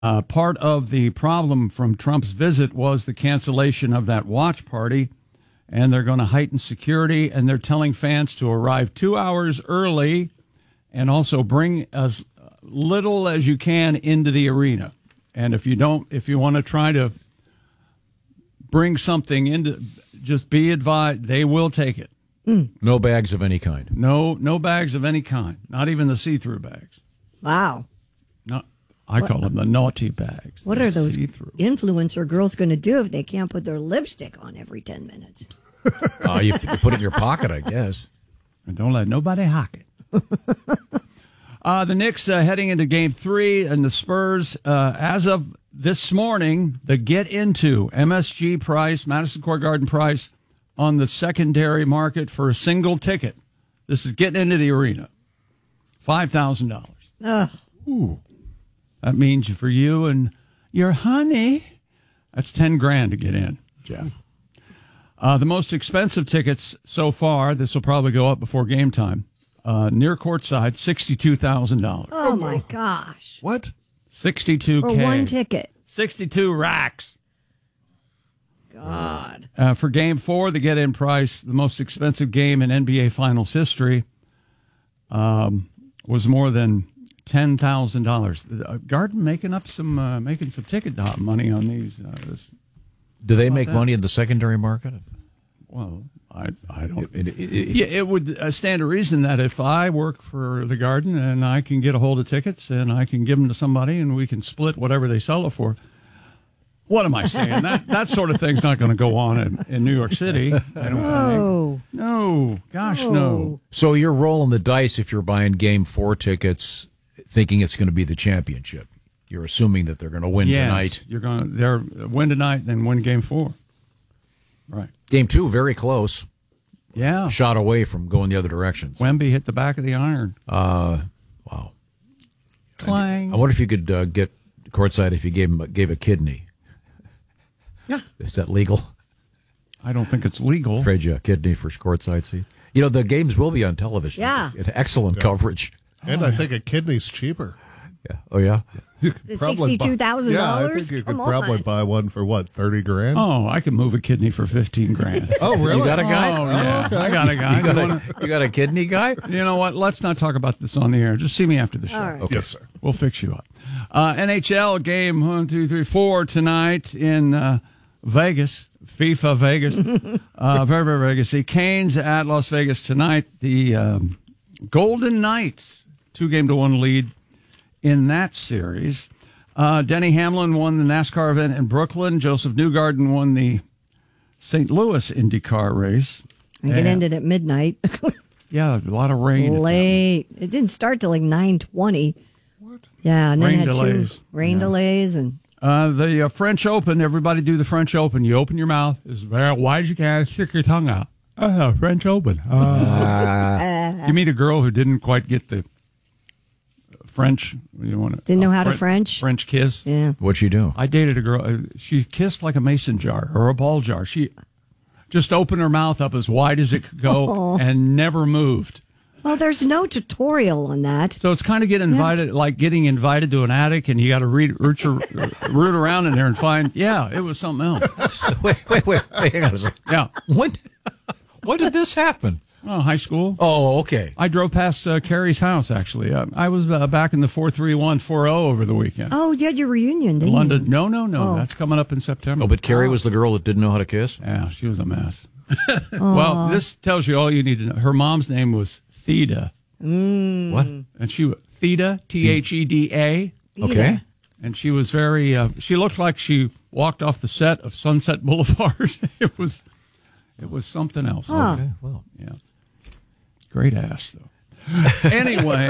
Part of the problem from Trump's visit was the cancellation of that watch party, and they're going to heighten security, and they're telling fans to arrive 2 hours early and also bring as little as you can into the arena. And if you want to try to bring something into, just be advised, they will take it. No bags of any kind. No bags of any kind, not even the see-through bags. Wow. I call them the naughty bags. What are those see-through influencer girls going to do if they can't put their lipstick on every 10 minutes? You put it in your pocket, I guess. And don't let nobody hock it. The Knicks heading into Game 3, and the Spurs, as of this morning, the get into MSG price, Madison Square Garden price, on the secondary market for a single ticket. This is getting into the arena. $5,000. Ooh. That means for you and your honey, that's $10,000 to get in, Jeff. The most expensive tickets so far, this will probably go up before game time, near courtside, $62,000. Oh, my gosh. What? $62K. For one ticket. 62 racks. God. For Game 4, the get-in price, the most expensive game in NBA Finals history, was more than $10,000. Garden making some ticket money on these. Do they make money in the secondary market? Well, I don't. It would stand to reason that if I work for the Garden and I can get a hold of tickets and I can give them to somebody and we can split whatever they sell it for. What am I saying? That sort of thing's not going to go on in New York City. I don't think. No. Gosh, no. So you're rolling the dice if you're buying Game 4 tickets, thinking it's going to be the championship. You're assuming that they're going to win tonight. They're win tonight, then win Game 4. Right. Game 2, very close. Yeah. Shot away from going the other directions. Wemby hit the back of the iron. Wow. Clang. I wonder if you could get courtside if you gave a kidney. Yeah. Is that legal? I don't think it's legal. Afraid you a kidney for courtside seat. You know, the games will be on television. Yeah. Excellent coverage. And I think a kidney's cheaper. Yeah. Oh, yeah? $62,000? Yeah, I think you could probably buy one for, what, $30,000? Oh, I could move a kidney for $15,000. Oh, really? You got a guy? Oh, yeah. Okay. I got a guy. You got a kidney guy? You know what? Let's not talk about this on the air. Just see me after the show. All right. Okay. Yes, sir. We'll fix you up. NHL game 1, 2, 3, 4 tonight in Vegas, FIFA Vegas. Very, very Vegas. The Canes at Las Vegas tonight. The Golden Knights, 2-1 lead in that series. Denny Hamlin won the NASCAR event in Brooklyn. Joseph Newgarden won the St. Louis IndyCar race. I think it ended at midnight. Yeah, a lot of rain. Late. It didn't start till like 9:20. What? Yeah, and then Rain had delays. two rain delays. And The French Open, everybody do the French Open. You open your mouth. Is very wide you can, stick your tongue out. French Open. You meet a girl who didn't quite get the French. Didn't know how to French? French kiss. yeah. What'd you do? I dated a girl. She kissed like a mason jar or a ball jar. She just opened her mouth up as wide as it could go and never moved. Well, there's no tutorial on that. So it's kind of like getting invited to an attic, and you got to root around in there and find. Yeah, it was something else. Wait. Hang on a second. Yeah. When did this happen? Oh, high school. Oh, okay. I drove past Carrie's house, actually. I was back in the 43140 over the weekend. Oh, you had your reunion, didn't London. you? No. That's coming up in September. Oh, but Carrie was the girl that didn't know how to kiss? Yeah, she was a mess. Well, this tells you all you need to know. Her mom's name was Theda. What? And she was Theda, Theda. Okay. And she was very, she looked like she walked off the set of Sunset Boulevard. It was something else. Huh. Okay, well. Yeah. Great ass, though. Anyway.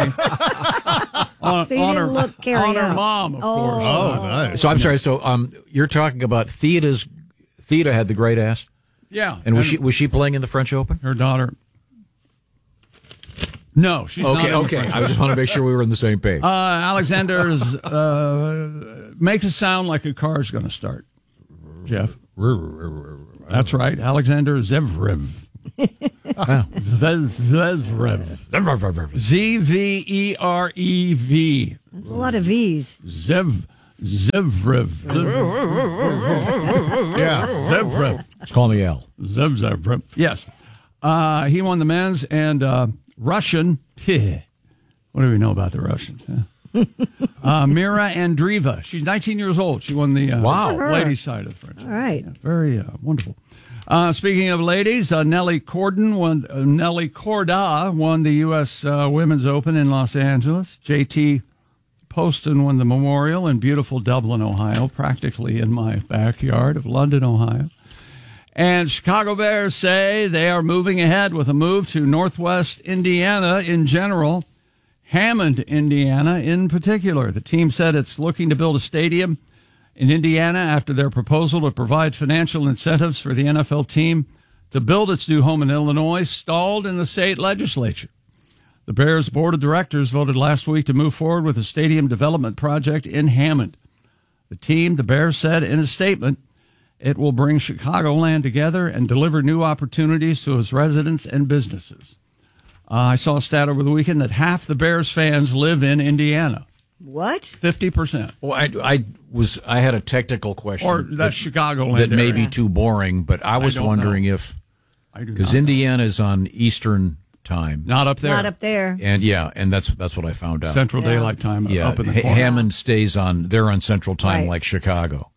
So you didn't look Carrie on her out. mom, of course. Oh, nice. So I'm sorry. So you're talking about Theda had the great ass, Yeah. and was she playing in the French Open? Her daughter. No, she's not. Okay. I just want to make sure we were on the same page. Alexander's makes it sound like a car's going to start. Jeff. That's right. Alexander Zverev. Zverev. Zverev. Zverev. That's a lot of V's. Zverev. Yeah. Zverev. Call me Al. Zverev. Yes. He won the men's and Russian. What do we know about the Russians? Mira Andreeva. She's 19 years old. She won the ladies' side of the French. All right. Yeah, very wonderful. Speaking of ladies, Nelly Corda won the U.S. Women's Open in Los Angeles. JT Poston won the Memorial in beautiful Dublin, Ohio, practically in my backyard of London, Ohio. And Chicago Bears say they are moving ahead with a move to Northwest Indiana in general, Hammond, Indiana in particular. The team said it's looking to build a stadium in Indiana after their proposal to provide financial incentives for the NFL team to build its new home in Illinois stalled in the state legislature. The Bears board of directors voted last week to move forward with a stadium development project in Hammond. The Bears said in a statement, it will bring Chicagoland together and deliver new opportunities to its residents and businesses. I saw a stat over the weekend that half the Bears fans live in Indiana. What? 50%. Well, I had a technical question. Or that's Chicagoland. That may be too boring, but I was wondering if, because Indiana is on Eastern time. Not up there. Not up there. And that's what I found out. Central Daylight Time up in the corner. Hammond they're on Central Time like Chicago.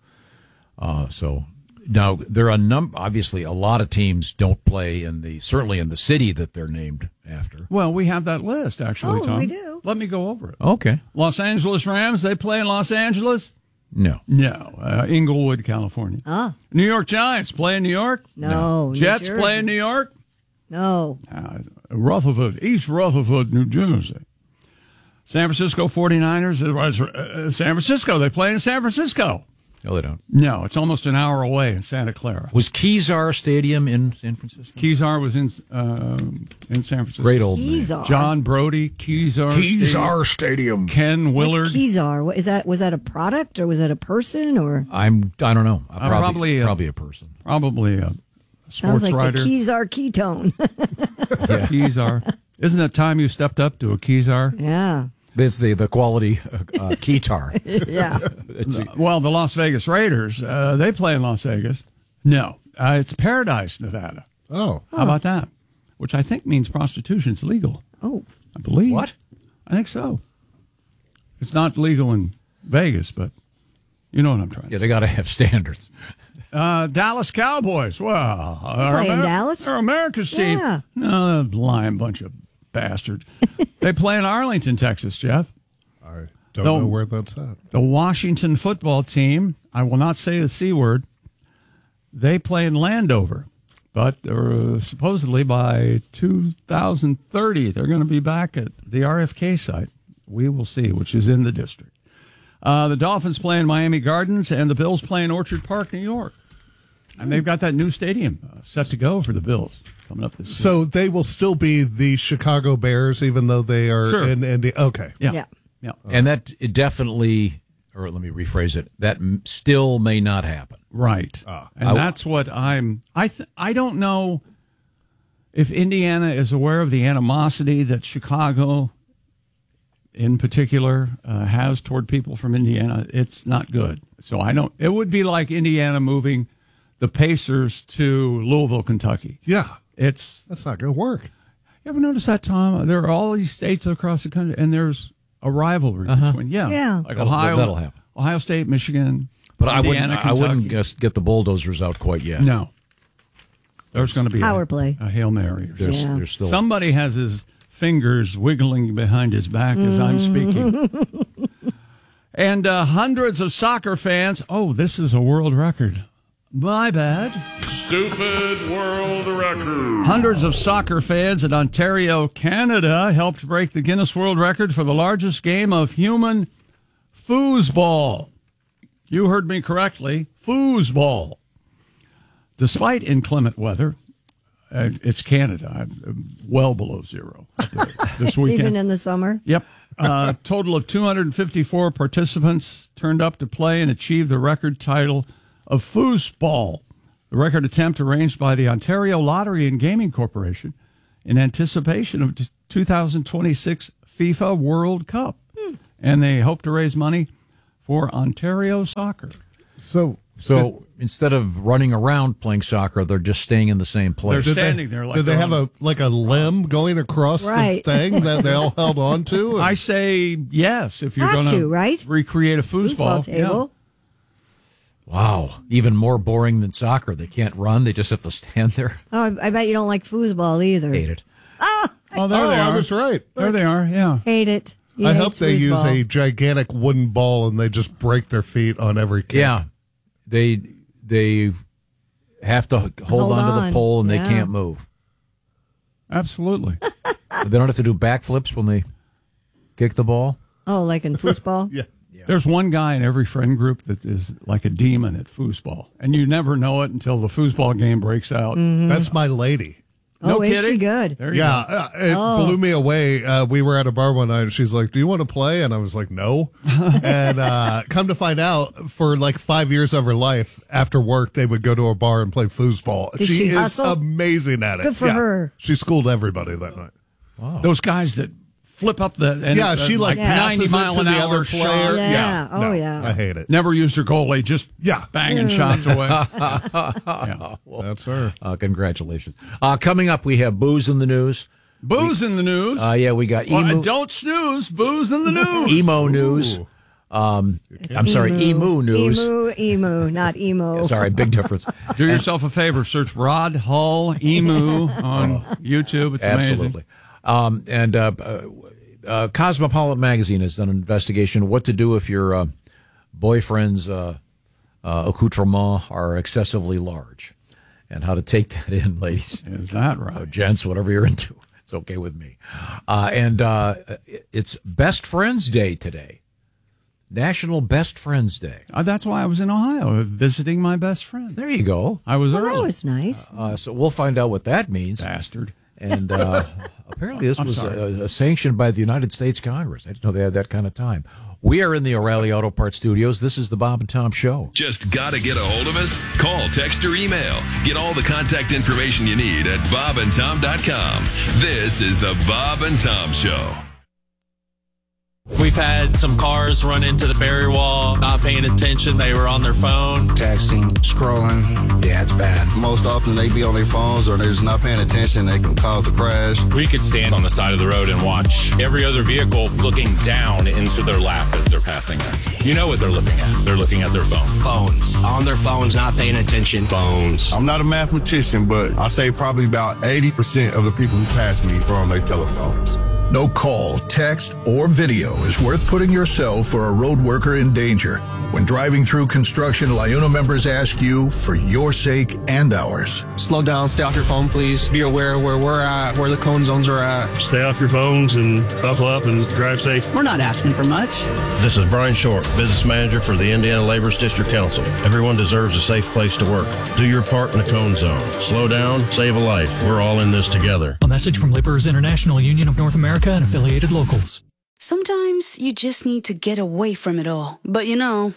So now there are obviously a lot of teams don't play certainly in the city that they're named after. Well, we have that list actually, Tom. We do. Let me go over it. Okay. Los Angeles Rams, they play in Los Angeles? No. Inglewood, California. New York Giants play in New York? No. Jets play in New York? No. Rutherford, East Rutherford, New Jersey. San Francisco 49ers, San Francisco, they play in San Francisco. No, they don't. No, it's almost an hour away in Santa Clara. Was Kezar Stadium in San Francisco? Kezar was in San Francisco. Great old Kezar. name. John Brody, Kezar Stadium. Ken Willard. What's Kezar? Was that a product or was that a person or? I don't know. Probably a person. Probably a Sounds sports like writer. the Kezar ketone. Kezar. Isn't it time you stepped up to a Kezar? Yeah. It's the quality keytar. Yeah. Well, the Las Vegas Raiders, they play in Las Vegas. No, it's Paradise, Nevada. Oh. How about that? Which I think means prostitution's legal. Oh. I believe. What? I think so. It's not legal in Vegas, but you know what I'm trying to say. Yeah, they got to have standards. Dallas Cowboys. Well, play in Dallas? They're America's team. Yeah. No, they're lying bunch of bastards. They play in Arlington, Texas, Jeff. I don't know where that's at. The Washington football team, I will not say the C word, they play in Landover. But supposedly by 2030, they're going to be back at the RFK site. We will see, which is in the district. The Dolphins play in Miami Gardens, and the Bills play in Orchard Park, New York. And they've got that new stadium set to go for the Bills coming up this season. So they will still be the Chicago Bears, even though they are in Indy. Okay. Yeah. And that definitely, or let me rephrase it, that still may not happen. Right. And that's what I don't know if Indiana is aware of the animosity that Chicago in particular has toward people from Indiana. It's not good. So it would be like Indiana moving the Pacers to Louisville, Kentucky. Yeah. That's not going to work. You ever notice that, Tom? There are all these states across the country, and there's a rivalry between, like Ohio, that'll happen. Ohio State, Michigan, but Indiana, I wouldn't get the bulldozers out quite yet. No. There's going to be power play, a Hail Mary. There's still somebody has his fingers wiggling behind his back as I'm speaking. And hundreds of soccer fans. Oh, this is a world record. My bad. Stupid world record. Hundreds of soccer fans in Ontario, Canada, helped break the Guinness World Record for the largest game of human foosball. You heard me correctly, foosball. Despite inclement weather, it's Canada, well below zero this weekend. Even in the summer? Yep. A total of 254 participants turned up to play and achieved the record title of foosball. The record attempt arranged by the Ontario Lottery and Gaming Corporation in anticipation of 2026 FIFA World Cup. And they hope to raise money for Ontario soccer. So instead of running around playing soccer, they're just staying in the same place. They're standing there like. Did they have a limb going across the thing that they all held on to? I say yes if you're going to recreate a foosball table. Yeah. Wow, even more boring than soccer. They can't run; they just have to stand there. Oh, I bet you don't like foosball either. Hate it. Oh, there they are. I was right. There they are. Yeah. Hate it. I hope they use a gigantic wooden ball and they just break their feet on every kick. Yeah, they have to hold onto the pole and they can't move. Absolutely. They don't have to do backflips when they kick the ball. Oh, like in foosball? Yeah. There's one guy in every friend group that is like a demon at foosball, and you never know it until the foosball game breaks out. Mm-hmm. That's my lady. No is kidding? she good? There you go. It blew me away. We were at a bar one night, and she's like, "Do you want to play?" And I was like, "No." And come to find out, for like 5 years of her life, after work, they would go to a bar and play foosball. Did she is hustle? amazing at it. Good for her. She schooled everybody that night. Wow. Those guys that flip up she like 90 passes mile it to an the hour other player. shot. Yeah. No, yeah. I hate it. Never used her goalie, just banging shots away. Well, that's her. Congratulations. Coming up, we have booze in the news. Booze in the news. We got emo. Don't snooze. Booze in the news. Emo news. I'm sorry, emu news. Emu, not emo. Sorry, big difference. Do yourself a favor. Search Rod Hull Emu on YouTube. It's amazing. Absolutely. Cosmopolitan Magazine has done an investigation of what to do if your boyfriend's accoutrements are excessively large, and how to take that in, ladies. Is that right? Gents, whatever you're into, it's okay with me. It's Best Friends Day today. National Best Friends Day. That's why I was in Ohio visiting my best friend. There you go. I was early. That was nice. So we'll find out what that means. Bastard. And apparently this was sanctioned by the United States Congress. I didn't know they had that kind of time. We are in the O'Reilly Auto Parts Studios. This is the Bob and Tom Show. Just got to get a hold of us? Call, text, or email. Get all the contact information you need at bobandtom.com. This is the Bob and Tom Show. We've had some cars run into the barrier wall, not paying attention. They were on their phone. Texting, scrolling. Yeah, it's bad. Most often they be on their phones or they're just not paying attention. They can cause a crash. We could stand on the side of the road and watch every other vehicle looking down into their lap as they're passing us. You know what they're looking at. They're looking at their phone. Phones. On their phones, not paying attention. Phones. I'm not a mathematician, but I say probably about 80% of the people who pass me are on their telephones. No call, text, or video is worth putting yourself or a road worker in danger. When driving through construction, LIUNA members ask you for your sake and ours. Slow down, stay off your phone, please. Be aware of where we're at, where the cone zones are at. Stay off your phones and buckle up and drive safe. We're not asking for much. This is Brian Short, business manager for the Indiana Laborers District Council. Everyone deserves a safe place to work. Do your part in the cone zone. Slow down, save a life. We're all in this together. A message from Laborers International Union of North America and affiliated locals. Sometimes you just need to get away from it all. But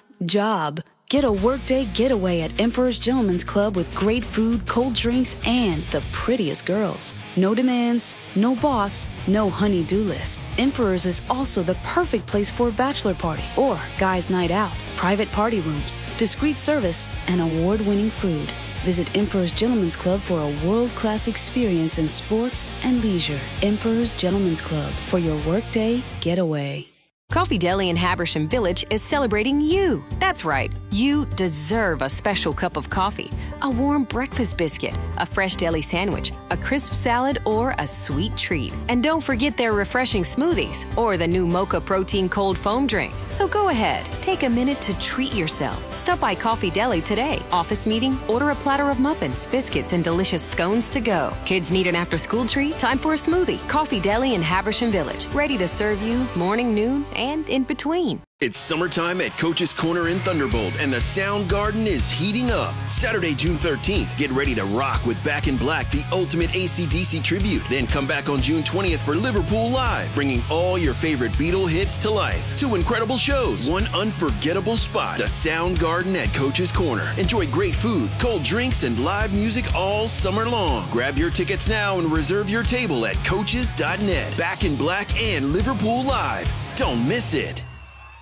job. Get a workday getaway at Emperor's Gentleman's Club with great food, cold drinks, and the prettiest girls. No demands, no boss, no honey-do list. Emperor's is also the perfect place for a bachelor party or guys' night out. Private party rooms, discreet service, and award-winning food. Visit Emperor's Gentleman's Club for a world-class experience in sports and leisure. Emperor's Gentleman's Club for your workday getaway. Coffee Deli in Habersham Village is celebrating you. That's right, you deserve a special cup of coffee, a warm breakfast biscuit, a fresh deli sandwich, a crisp salad, or a sweet treat. And don't forget their refreshing smoothies or the new Mocha Protein Cold Foam drink. So go ahead, take a minute to treat yourself. Stop by Coffee Deli today. Office meeting? Order a platter of muffins, biscuits, and delicious scones to go. Kids need an after-school treat? Time for a smoothie. Coffee Deli in Habersham Village. Ready to serve you morning, noon, and in between. It's summertime at Coach's Corner in Thunderbolt, and the Sound Garden is heating up. Saturday, June 13th, get ready to rock with Back in Black, the ultimate AC/DC tribute. Then come back on June 20th for Liverpool Live, bringing all your favorite Beatle hits to life. 2 incredible shows, 1 unforgettable spot. The Sound Garden at Coach's Corner. Enjoy great food, cold drinks, and live music all summer long. Grab your tickets now and reserve your table at coaches.net. Back in Black and Liverpool Live. Don't miss it.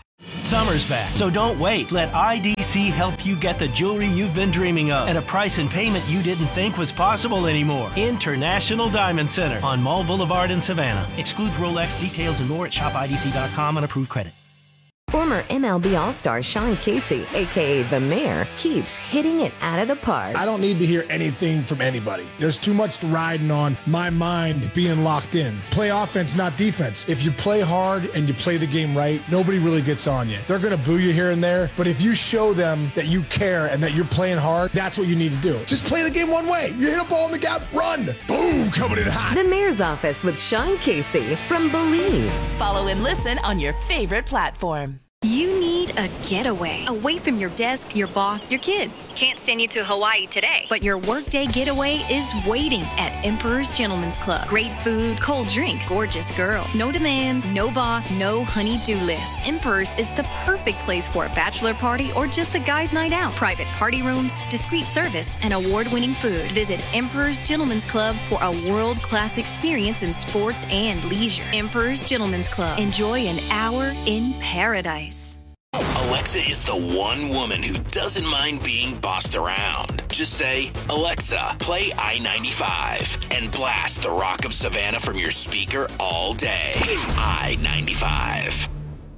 Summer's back, so don't wait. Let IDC help you get the jewelry you've been dreaming of at a price and payment you didn't think was possible anymore. International Diamond Center on Mall Boulevard in Savannah. Excludes Rolex. Details and more at shopidc.com on approved credit. Former MLB All-Star Sean Casey, a.k.a. The Mayor, keeps hitting it out of the park. I don't need to hear anything from anybody. There's too much riding on my mind being locked in. Play offense, not defense. If you play hard and you play the game right, nobody really gets on you. They're going to boo you here and there, but if you show them that you care and that you're playing hard, that's what you need to do. Just play the game one way. You hit a ball in the gap, run. Boom, coming in hot. The Mayor's Office with Sean Casey from Believe. Follow and listen on your favorite platform. You need a getaway away from your desk, your boss, your kids. Can't send you to Hawaii today, but your workday getaway is waiting at Emperor's Gentleman's Club. Great food, cold drinks, gorgeous girls. No demands, no boss, no honey-do list. Emperor's is the perfect place for a bachelor party or just a guy's night out. Private party rooms, discreet service, and award-winning food. Visit Emperor's Gentleman's Club for a world-class experience in sports and leisure. Emperor's Gentleman's Club. Enjoy an hour in paradise. Alexa is the one woman who doesn't mind being bossed around. Just say, Alexa, play I-95 and blast the Rock of Savannah from your speaker all day. I-95.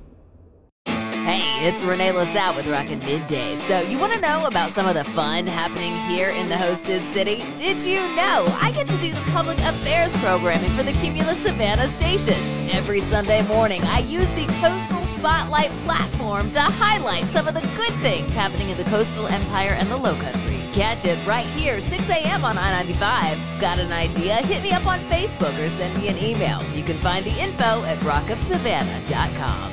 Hey, it's Renee LaSalle with Rockin' Midday. So you want to know about some of the fun happening here in the Hostess City? Did you know I get to do the public affairs programming for the Cumulus Savannah stations? Every Sunday morning, I use the Coastal Spotlight platform to highlight some of the good things happening in the Coastal Empire and the Lowcountry. Catch it right here, 6 a.m. on I-95. Got an idea? Hit me up on Facebook or send me an email. You can find the info at rockofsavannah.com.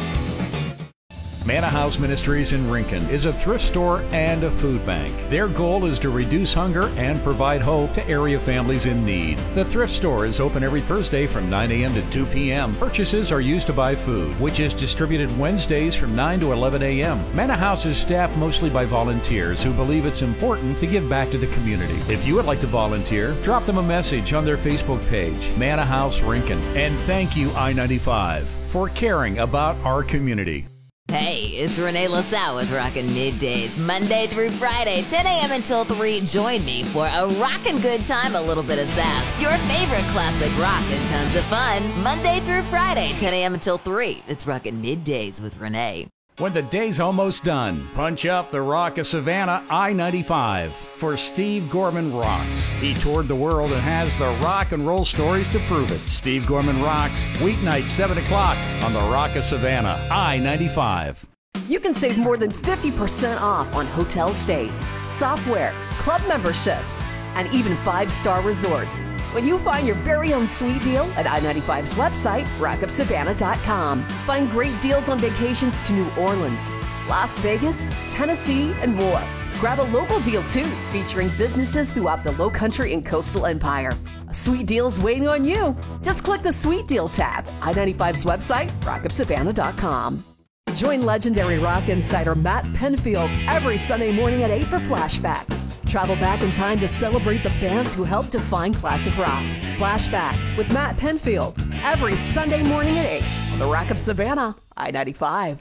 Manna House Ministries in Rincon is a thrift store and a food bank. Their goal is to reduce hunger and provide hope to area families in need. The thrift store is open every Thursday from 9 a.m. to 2 p.m. Purchases are used to buy food, which is distributed Wednesdays from 9 to 11 a.m. Manna House is staffed mostly by volunteers who believe it's important to give back to the community. If you would like to volunteer, drop them a message on their Facebook page, Manna House Rincon. And thank you, I-95, for caring about our community. Hey, it's Renee LaSalle with Rockin' Middays, Monday through Friday, 10 a.m. until 3. Join me for a rockin' good time, a little bit of sass, your favorite classic rock, and tons of fun. Monday through Friday, 10 a.m. until 3. It's Rockin' Middays with Renee. When the day's almost done, punch up the Rock of Savannah I-95 for Steve Gorman Rocks. He toured the world and has the rock and roll stories to prove it. Steve Gorman Rocks, weeknight 7 o'clock on the Rock of Savannah I-95. You can save more than 50% off on hotel stays, software, club memberships, and even 5-star resorts when you find your very own sweet deal at I-95's website, rockofsavannah.com. Find great deals on vacations to New Orleans, Las Vegas, Tennessee, and more. Grab a local deal, too, featuring businesses throughout the Lowcountry and Coastal Empire. A sweet deal is waiting on you. Just click the Sweet Deal tab. I-95's website, rockofsavannah.com. Join legendary rock insider Matt Penfield every Sunday morning at 8 for Flashback. Travel back in time to celebrate the bands who helped define classic rock. Flashback with Matt Penfield every Sunday morning at 8 on the Rock of Savannah, I-95.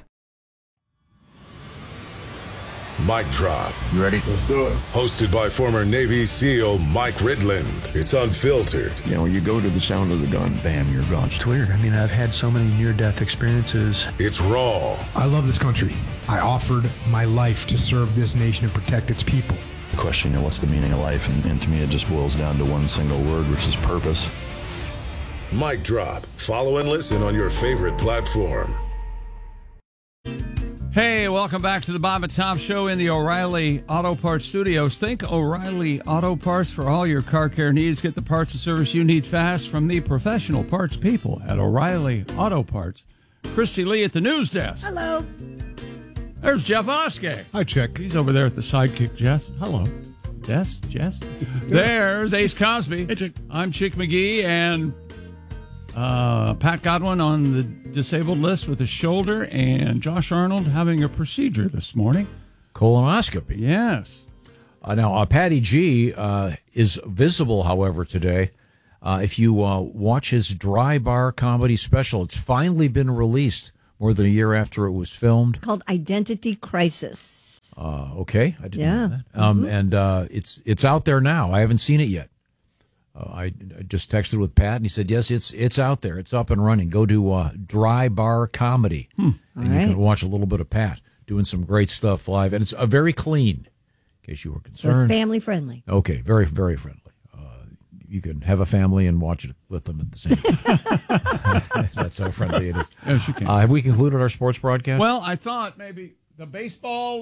Mic Drop. You ready? Let's do it. Hosted by former Navy SEAL Mike Ridland. It's unfiltered. You know, you go to the sound of the gun, bam, you're gone. It's weird. I mean, I've had so many near-death experiences. It's raw. I love this country. I offered my life to serve this nation and protect its people. The question, you know, what's the meaning of life? And to me, it just boils down to one single word, which is purpose. Mic Drop. Follow and listen on your favorite platform. Hey, welcome back to the Bob and Tom Show in the O'Reilly Auto Parts Studios. Think O'Reilly Auto Parts for all your car care needs. Get the parts and service you need fast from the professional parts people at O'Reilly Auto Parts. Christy Lee at the news desk. Hello. There's Jeff Oskey. Hi, Chick. He's over there at the sidekick, Jess. Hello. Jess. There's Ace Cosby. Hey, Chick. I'm Chick McGee, and Pat Godwin on the disabled list with his shoulder, and Josh Arnold having a procedure this morning. Colonoscopy. Yes. Now, Patty G is visible, however, today. If you watch his Dry Bar comedy special, it's finally been released. more than a year after it was filmed. It's called Identity Crisis. Okay, I didn't know that. Mm-hmm. And it's out there now. I haven't seen it yet. I just texted with Pat, and he said, yes, it's out there. It's up and running. Go to Dry Bar Comedy, and you can watch a little bit of Pat doing some great stuff live. And it's very clean, in case you were So concerned. it's family friendly. Okay, very, very friendly. You can have a family and watch it with them at the same time. That's how friendly it is. Yes, you can. Have we concluded our sports broadcast? Well, I thought maybe the baseball.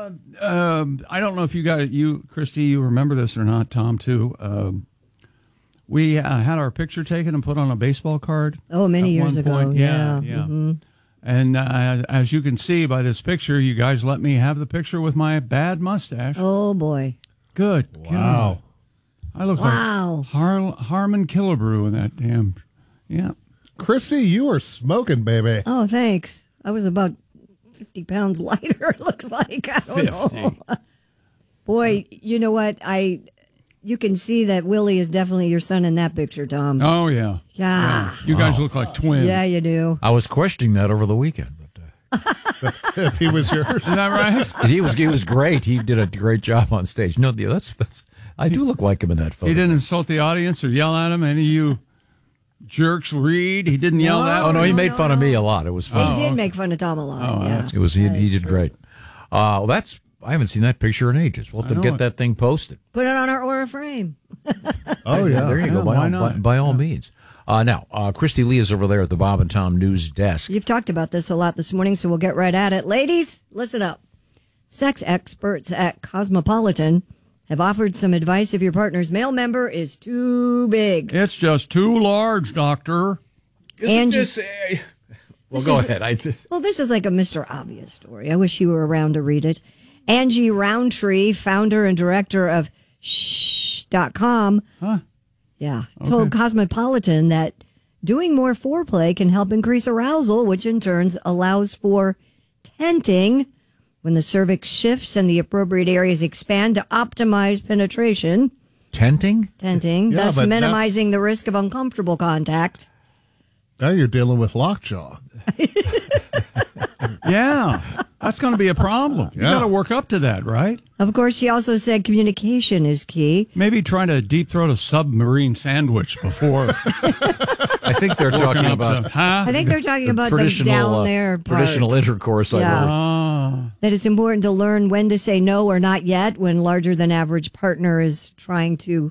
I don't know if you, Christy, you remember this or not. Tom, too. We had our picture taken and put on a baseball card. Oh, many years ago. Point. Yeah. Mm-hmm. And as you can see by this picture, you guys let me have the picture with my bad mustache. Oh boy! Good. Wow. God. I look like Harmon Killebrew in that damn. Yeah. Christy, you are smoking, baby. Oh, thanks. I was about 50 pounds lighter. It looks like I don't know. Boy, you know what? You can see that Willie is definitely your son in that picture, Tom. Oh yeah. Yeah. You guys look like twins. Yeah, you do. I was questioning that over the weekend. If he was yours, is that right? He was great. He did a great job on stage. No, that's. I do look like him in that photo. He didn't insult the audience or yell at him. Any of you jerks read. He didn't yell that. Oh no, he made fun of me a lot. It was fun. He did make fun of Tom a lot. Yeah. It was he did great. Well, I haven't seen that picture in ages. We'll have to get that thing posted. Put it on our Aura frame. Oh yeah, there you go. By all means. Now, Christy Lee is over there at the Bob and Tom News Desk. You've talked about this a lot this morning, so we'll get right at it. Ladies, listen up. Sex experts at Cosmopolitan have offered some advice if your partner's male member is too big. It's just too large, doctor. Well, go ahead. Well, this is like a Mr. Obvious story. I wish you were around to read it. Angie Roundtree, founder and director of Shh.com, told Cosmopolitan that doing more foreplay can help increase arousal, which in turn allows for tenting when the cervix shifts and the appropriate areas expand to optimize penetration. Tenting, thus minimizing the risk of uncomfortable contact. Now you're dealing with lockjaw. Yeah, that's going to be a problem. You got to work up to that, right? Of course, she also said communication is key. Maybe trying to deep throat a submarine sandwich before. I think they're talking about. I think they're talking about the down there part. Traditional intercourse. That it's important to learn when to say no or not yet when larger than average partner is trying to,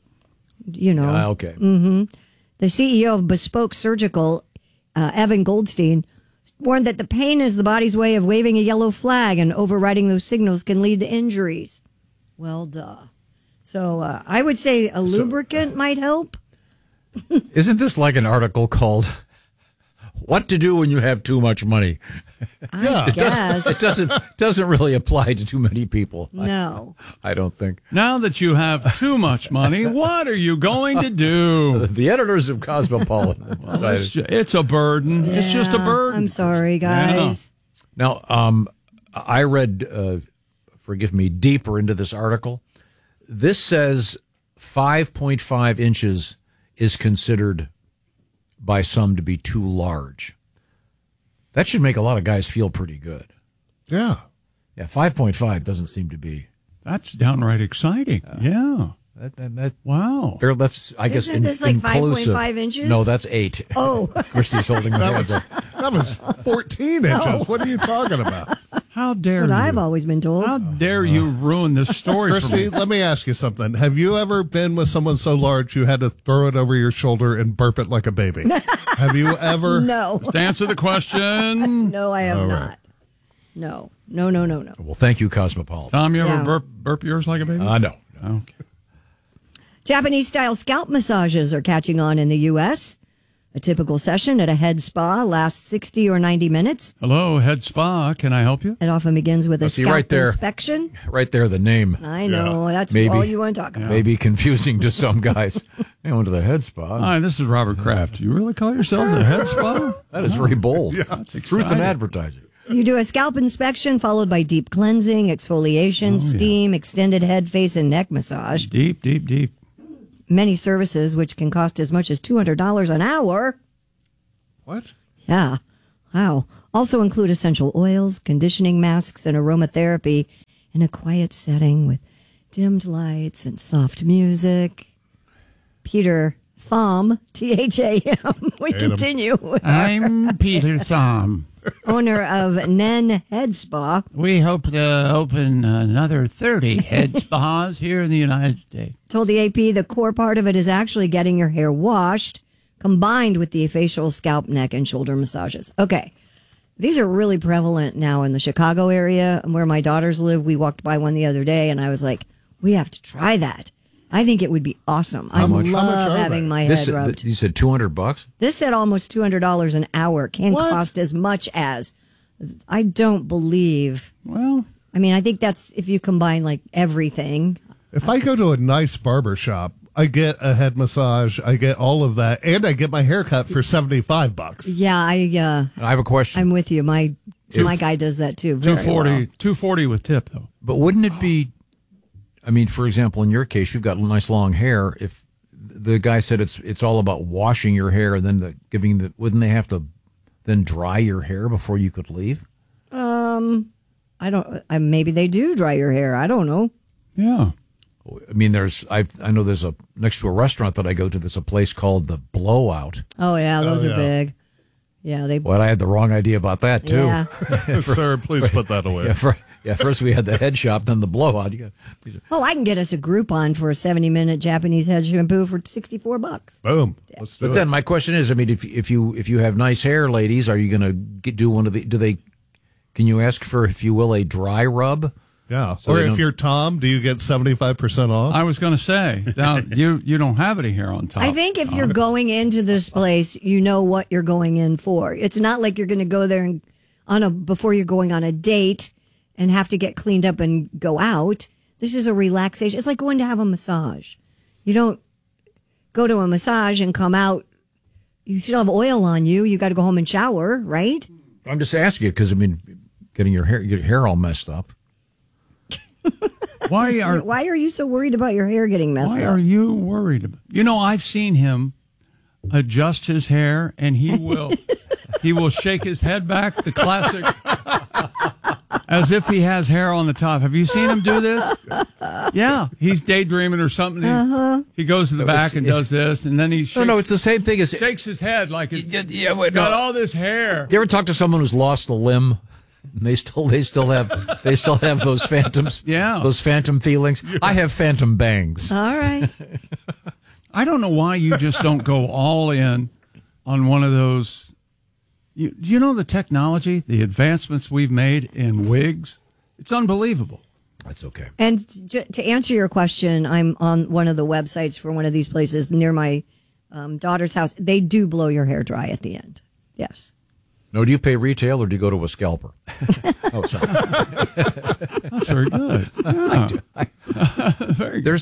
okay. Mm-hmm. The CEO of Bespoke Surgical, Evan Goldstein, warned that the pain is the body's way of waving a yellow flag, and overriding those signals can lead to injuries. Well, duh. So I would say a lubricant might help. Isn't this like an article called "What to Do When You Have Too Much Money"? I guess. It doesn't really apply to too many people. No. I don't think. Now that you have too much money, what are you going to do? The editors of Cosmopolitan decided. It's a burden. It's just a burden. I'm sorry, guys. Yeah. Now, I read, forgive me, deeper into this article. This says 5.5 inches is considered by some to be too large. That should make a lot of guys feel pretty good. Yeah. Yeah, 5.5 doesn't seem to be. That's downright exciting. Yeah. Wow. That's, I guess, Isn't this like inclusive. 5.5 inches? No, that's 8. Oh. Christy's holding her hands up. That was 14 inches. What are you talking about? How dare What you? I've always been told. How dare you ruin this story for Christy, me? let me ask you something. Have you ever been with someone so large you had to throw it over your shoulder and burp it like a baby? Have you ever? No. Just answer the question. No, I have not. No. No. Well, thank you, Cosmopolitan. Tom, you ever burp yours like a baby? No. Okay. Japanese-style scalp massages are catching on in the U.S. A typical session at a head spa lasts 60 or 90 minutes. Hello, Head Spa. Can I help you? It often begins with a scalp right there. inspection. Right there, the name. I know. That's Maybe. all you want to talk about. Maybe confusing to some guys. They went to the head spa. Hi, this is Robert Kraft. You really call yourselves a head spa? That is very bold. That's Truth exciting. in advertising. You do a scalp inspection followed by deep cleansing, exfoliation, steam, extended head, face, and neck massage. Deep. Many services, which can cost as much as $200 an hour. What? Yeah. Wow. Also include essential oils, conditioning masks, and aromatherapy in a quiet setting with dimmed lights and soft music. Peter Thom, T-H-A-M. We continue. I'm Peter Thom, owner of Nen Head Spa. We hope to open another 30 head spas here in the United States. Told the AP the core part of it is actually getting your hair washed, combined with the facial, scalp, neck, and shoulder massages. Okay. These are really prevalent now in the Chicago area where my daughters live. We walked by one the other day, and I was like, we have to try that. I think it would be awesome. I love having my head rubbed. You said $200? This said almost $200 an hour. Can cost as much as, I don't believe. Well, I mean, I think that's if you combine like everything. If I go to a nice barber shop, I get a head massage, I get all of that, and I get my hair cut for $75. Yeah, I have a question. I'm with you. My guy does that too. Very well. $240 with tip though. But wouldn't it be? I mean, for example, in your case, you've got nice long hair. If the guy said it's all about washing your hair, and then wouldn't they have to then dry your hair before you could leave? I don't. Maybe they do dry your hair. I don't know. Yeah. I mean, I know there's next to a restaurant that I go to, there's a place called the Blowout. Oh yeah, those are big. Yeah, Well, I had the wrong idea about that too. Yeah. Sir, please put that away. First we had the head shop, then the Blowout. I can get us a Groupon for a 70-minute Japanese head shampoo for $64. Boom. Yeah. Let's do But it. then my question is, I mean, if you have nice hair, ladies, are you going to do one of the? Can you ask for, if you will, a dry rub? Yeah. So or if you're Tom, do you get 75% off? I was going to say, now you don't have any hair on top. I think if you're going into this place, you know what you're going in for. It's not like you're going to go there and before you're going on a date and have to get cleaned up and go out. This is a relaxation. It's like going to have a massage. You don't go to a massage and come out. You still have oil on you. You got to go home and shower, right? I'm just asking you because, I mean, getting your hair all messed up. Why are you so worried about your hair getting messed up? Why are you worried about? I've seen him adjust his hair, and he will shake his head back, the classic, as if he has hair on the top. Have you seen him do this? Yeah, he's daydreaming or something. He goes to the back and does this, and then he shakes, it's the same thing as shakes his head like it's got all this hair. You ever talk to someone who's lost a limb? And they still have those phantoms. Yeah, those phantom feelings. I have phantom bangs. All right. I don't know why you just don't go all in on one of those. You know the technology, the advancements we've made in wigs. It's unbelievable. That's okay. And to answer your question, I'm on one of the websites for one of these places near my daughter's house. They do blow your hair dry at the end. Yes. No, do you pay retail or do you go to a scalper? Oh, sorry. That's very good. Yeah. Very good.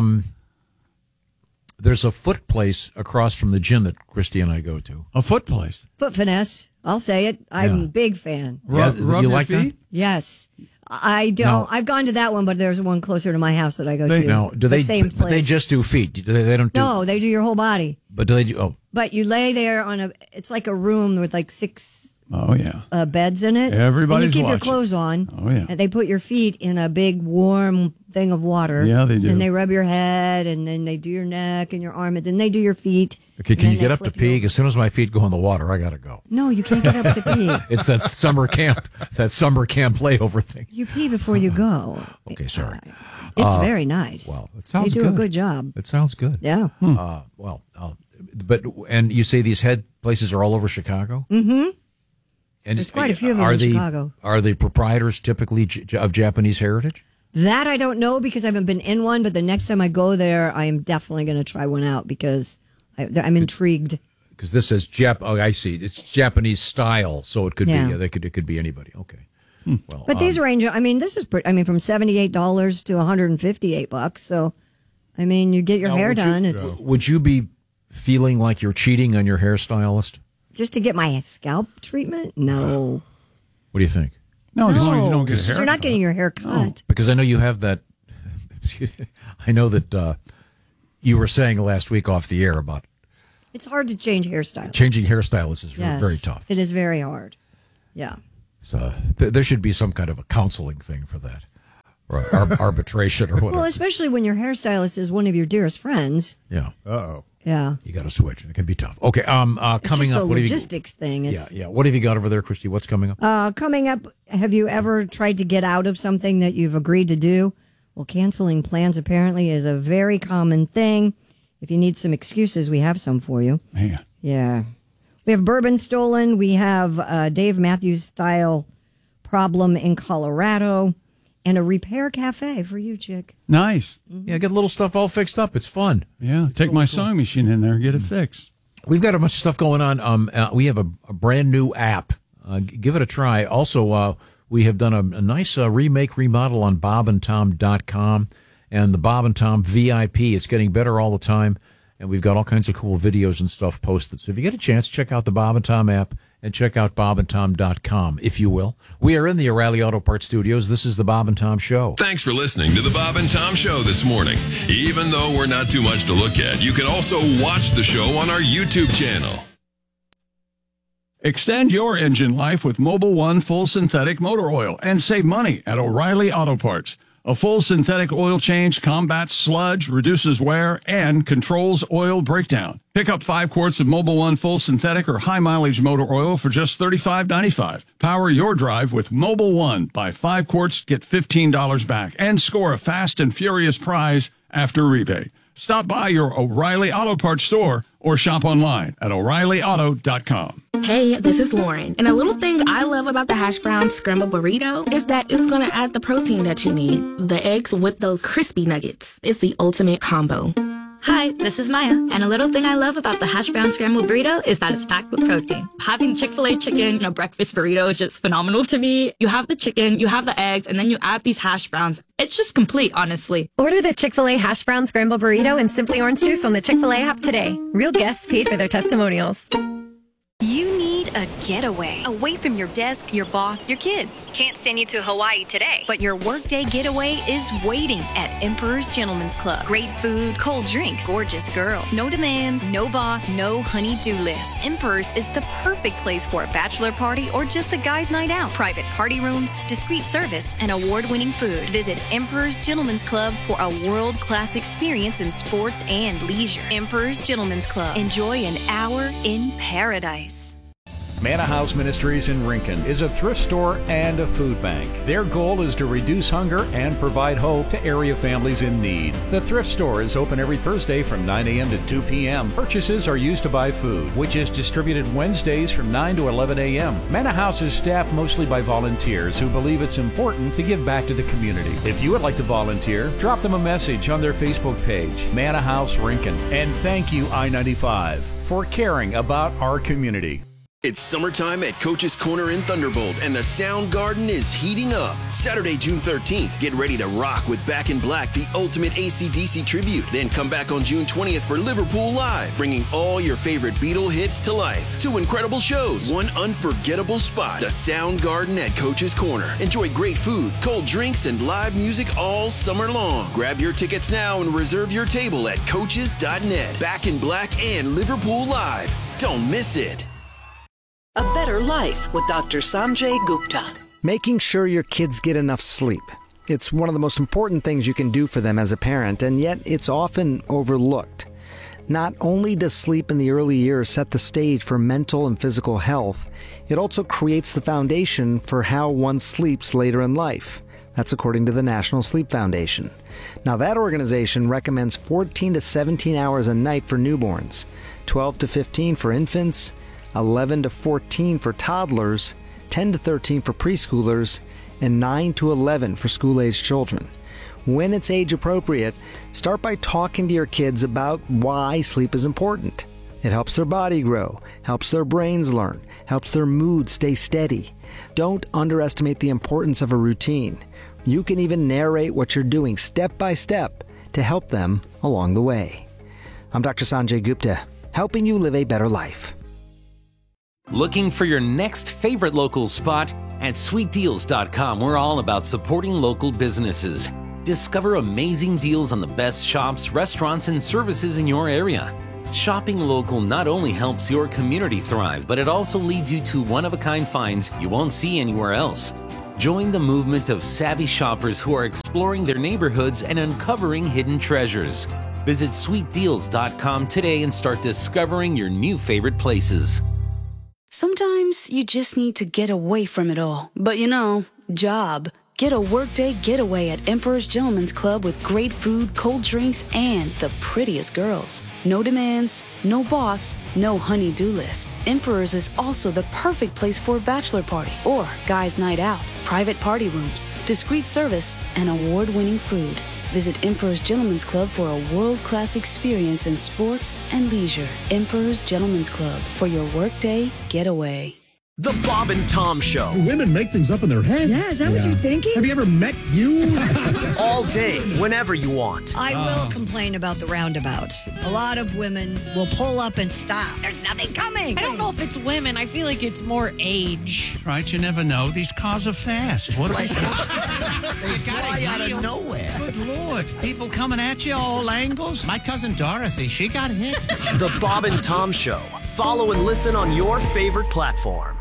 There's a foot place across from the gym that Christy and I go to. A foot place? Foot finesse. I'll say it. I'm a big fan. Rub you your like feet? that? Yes. I don't. No. I've gone to that one, but there's one closer to my house that I go to. No, do they? Same But place. they just do feet. They don't do. No, they do your whole body. But do they do? Oh, But you lay there it's like a room with like 6 Oh yeah, beds in it. Everybody's and you keep your watching. clothes on. Oh yeah. And they put your feet in a big warm thing of water. Yeah, they do. And they rub your head, and then they do your neck and your arm, and then they do your feet. okay. and Can then you get they up to flip pee? you- As soon as my feet go in the water, I gotta go. No, you can't get up to pee. It's that summer camp layover thing. You pee before you go. Okay, sorry. It's very nice. Well, it sounds They do good. a good job. It sounds good. Yeah. And you say these head places are all over Chicago? Mm-hmm. And There's quite a few of them in Chicago. Are the proprietors typically of Japanese heritage? That I don't know because I haven't been in one, but the next time I go there, I am definitely going to try one out because I'm intrigued. Because this says I see. It's Japanese style, so it could be. It could be anybody. Okay. Well, But these range. I mean, this is from $78 to $158. So, I mean, you get your hair done. Would you be feeling like you're cheating on your hairstylist? Just to get my scalp treatment? No. What do you think? No, as long as you don't get a haircut. You're not getting your hair cut. Because I know you have that. I know that you were saying last week off the air about It's hard to change hairstyles. changing hairstylists is Yes, very tough. It is very hard. Yeah. So there should be some kind of a counseling thing for that, or arbitration or whatever. Well, especially when your hairstylist is one of your dearest friends. Yeah. Uh-oh. Yeah. You got to switch. It can be tough. Okay. It's coming just up. a logistics thing. It's, Yeah. What have you got over there, Christy? What's coming up? Coming up, have you ever tried to get out of something that you've agreed to do? Well, canceling plans apparently is a very common thing. If you need some excuses, we have some for you. Man. Yeah. We have bourbon stolen. We have Dave Matthews style problem in Colorado, and a repair cafe for you, Chick. Nice. Yeah, get little stuff all fixed up. It's fun. Yeah, take my sewing machine in there and get it fixed. We've got a bunch of stuff going on. We have a brand new app. Give it a try. Also, we have done a nice remodel on bobandtom.com and the Bob and Tom VIP. It's getting better all the time, and we've got all kinds of cool videos and stuff posted. So if you get a chance, check out the Bob and Tom app and check out bobandtom.com, if you will. We are in the O'Reilly Auto Parts studios. This is the Bob and Tom Show. Thanks for listening to the Bob and Tom Show this morning. Even though we're not too much to look at, you can also watch the show on our YouTube channel. Extend your engine life with Mobil 1 full synthetic motor oil and save money at O'Reilly Auto Parts. A full synthetic oil change combats sludge, reduces wear, and controls oil breakdown. Pick up 5 quarts of Mobil 1 full synthetic or high mileage motor oil for just $35.95. Power your drive with Mobil 1. Buy 5 quarts, get $15 back, and score a fast and furious prize after rebate. Stop by your O'Reilly Auto Parts store or shop online at O'ReillyAuto.com. Hey, this is Lauren. And a little thing I love about the hash brown scramble burrito is that it's going to add the protein that you need. The eggs with those crispy nuggets. It's the ultimate combo. Hi, this is Maya, and a little thing I love about the hash brown scrambled burrito is that it's packed with protein. Having Chick-fil-A chicken in a breakfast burrito is just phenomenal to me. You have the chicken, you have the eggs, and then you add these hash browns. It's just complete, honestly. Order the Chick-fil-A hash brown scrambled burrito and Simply Orange Juice on the Chick-fil-A app today. Real guests paid for their testimonials. You need a getaway. Away from your desk, your boss, your kids. Can't send you to Hawaii today, but your workday getaway is waiting at Emperor's Gentleman's Club. Great food, cold drinks, gorgeous girls. No demands, no boss, no honey-do list. Emperor's is the perfect place for a bachelor party or just a guy's night out. Private party rooms, discreet service, and award-winning food. Visit Emperor's Gentleman's Club for a world-class experience in sports and leisure. Emperor's Gentleman's Club. Enjoy an hour in paradise. Manna House Ministries in Rincon is a thrift store and a food bank. Their goal is to reduce hunger and provide hope to area families in need. The thrift store is open every Thursday from 9 a.m. to 2 p.m. Purchases are used to buy food, which is distributed Wednesdays from 9 to 11 a.m. Manna House is staffed mostly by volunteers who believe it's important to give back to the community. If you would like to volunteer, drop them a message on their Facebook page, Manna House Rincon. And thank you, I-95, for caring about our community. It's summertime at Coach's Corner in Thunderbolt, and the Sound Garden is heating up. Saturday, June 13th, get ready to rock with Back in Black, the ultimate AC/DC tribute. Then come back on June 20th for Liverpool Live, bringing all your favorite Beatle hits to life. 2 incredible shows, 1 unforgettable spot. The Sound Garden at Coach's Corner. Enjoy great food, cold drinks, and live music all summer long. Grab your tickets now and reserve your table at coaches.net. Back in Black and Liverpool Live. Don't miss it. A Better Life with Dr. Sanjay Gupta. Making sure your kids get enough sleep. It's one of the most important things you can do for them as a parent, and yet it's often overlooked. Not only does sleep in the early years set the stage for mental and physical health, it also creates the foundation for how one sleeps later in life. That's according to the National Sleep Foundation. Now, that organization recommends 14 to 17 hours a night for newborns, 12 to 15 for infants, 11 to 14 for toddlers, 10 to 13 for preschoolers, and 9 to 11 for school-aged children. When it's age appropriate, start by talking to your kids about why sleep is important. It helps their body grow, helps their brains learn, helps their mood stay steady. Don't underestimate the importance of a routine. You can even narrate what you're doing step by step to help them along the way. I'm Dr. Sanjay Gupta, helping you live a better life. Looking for your next favorite local spot? At sweetdeals.com, we're all about supporting local businesses. Discover amazing deals on the best shops, restaurants, and services in your area. Shopping local not only helps your community thrive, but it also leads you to one-of-a-kind finds you won't see anywhere else. Join the movement of savvy shoppers who are exploring their neighborhoods and uncovering hidden treasures. Visit sweetdeals.com today and start discovering your new favorite places. Sometimes you just need to get away from it all. But job. Get a workday getaway at Emperor's Gentleman's Club with great food, cold drinks, and the prettiest girls. No demands, no boss, no honey-do list. Emperor's is also the perfect place for a bachelor party or guys' night out, private party rooms, discreet service, and award-winning food. Visit Emperor's Gentleman's Club for a world-class experience in sports and leisure. Emperor's Gentleman's Club for your workday getaway. The Bob and Tom Show. Women make things up in their head. Yeah, is that what you're thinking? Have you ever met you? All day, whenever you want. I will complain about the roundabouts. A lot of women will pull up and stop. There's nothing coming. I don't know if it's women. I feel like it's more age. Right, you never know. These cars are fast. What They fly out of nowhere. Good Lord. People coming at you all angles. My cousin Dorothy, she got hit. The Bob and Tom Show. Follow and listen on your favorite platform.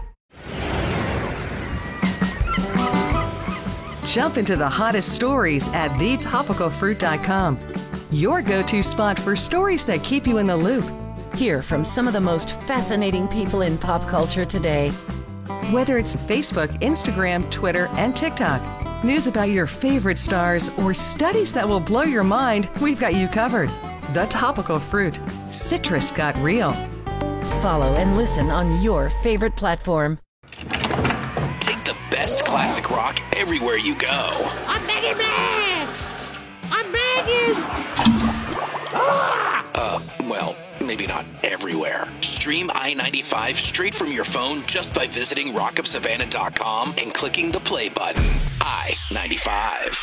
Jump into the hottest stories at thetopicalfruit.com. Your go-to spot for stories that keep you in the loop. Hear from some of the most fascinating people in pop culture today. Whether it's Facebook, Instagram, Twitter, and TikTok, news about your favorite stars, or studies that will blow your mind, we've got you covered. The Topical Fruit. Citrus got real. Follow and listen on your favorite platform. The best classic rock everywhere you go. I'm begging, man! I'm begging! Well, maybe not everywhere. Stream I-95 straight from your phone just by visiting rockofsavannah.com and clicking the play button. I-95.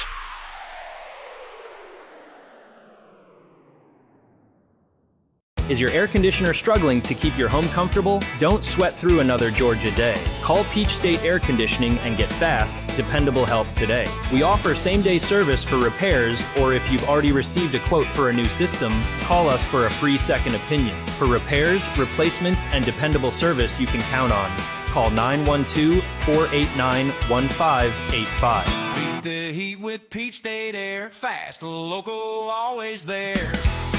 Is your air conditioner struggling to keep your home comfortable? Don't sweat through another Georgia day. Call Peach State Air Conditioning and get fast, dependable help today. We offer same-day service for repairs, or if you've already received a quote for a new system, call us for a free second opinion. For repairs, replacements, and dependable service you can count on. Call 912-489-1585. Beat the heat with Peach State Air. Fast, local, always there.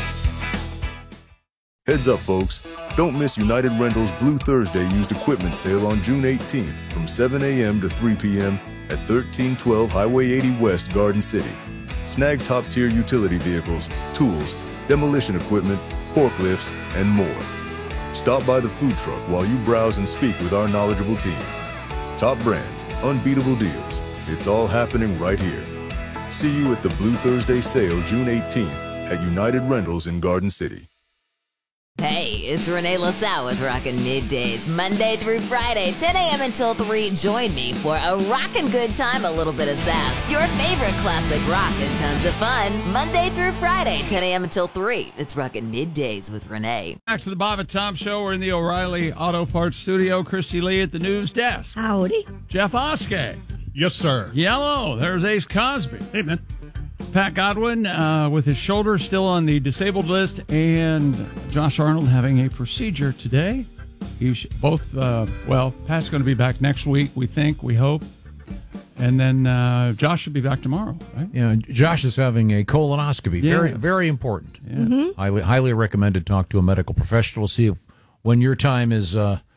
Heads up, folks. Don't miss United Rentals Blue Thursday used equipment sale on June 18th from 7 a.m. to 3 p.m. at 1312 Highway 80 West, Garden City. Snag top-tier utility vehicles, tools, demolition equipment, forklifts, and more. Stop by the food truck while you browse and speak with our knowledgeable team. Top brands, unbeatable deals. It's all happening right here. See you at the Blue Thursday sale June 18th at United Rentals in Garden City. Hey, it's Renee LaSalle with Rockin' Middays, Monday through Friday, 10 a.m. until 3. Join me for a rockin' good time, a little bit of sass. Your favorite classic rock and tons of fun. Monday through Friday, 10 a.m. until 3. It's Rockin' Middays with Renee. Back to the Bob and Tom Show. We're in the O'Reilly Auto Parts studio. Christy Lee at the news desk. Howdy. Jeff Oskey. Yes, sir. Yellow. There's Ace Cosby. Hey, man. Pat Godwin with his shoulder still on the disabled list, and Josh Arnold having a procedure today. Pat's going to be back next week, we hope. And then Josh should be back tomorrow, right? Yeah, Josh is having a colonoscopy. Yeah. Very, very important. Yeah. Mm-hmm. Highly recommended talk to a medical professional to see if when your time is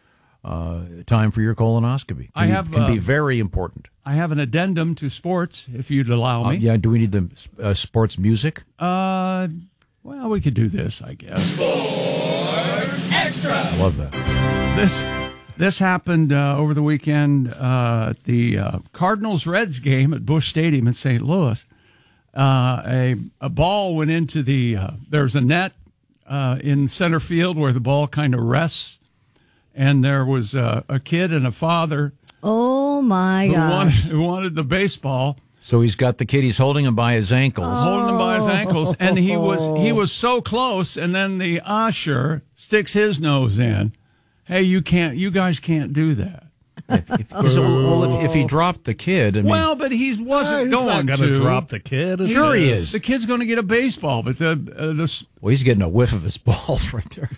time for your colonoscopy. Can be very important. I have an addendum to sports, if you'd allow me. Yeah, do we need the sports music? Well, we could do this, I guess. Sports Extra. I love that. This happened over the weekend at the Cardinals-Reds game at Busch Stadium in St. Louis. A ball went into there's a net in center field where the ball kind of rests, and there was a kid and a father. Oh my gosh! Who wanted the baseball? So he's got the kid. He's holding him by his ankles. And he was so close. And then the usher sticks his nose in. Hey, you guys can't do that. If he dropped the kid, I mean, Well, but he wasn't he's going not gonna to drop the kid. Sure he is. The kid's going to get a baseball, but well, he's getting a whiff of his balls right there.